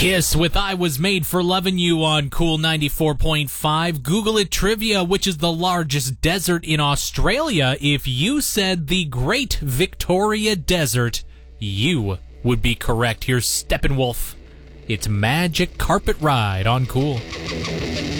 Kiss with I Was Made for Lovin' You on Cool 94.5. Google it trivia, which is the largest desert in Australia. If you said the Great Victoria Desert, you would be correct. Here's Steppenwolf. It's Magic Carpet Ride on Cool.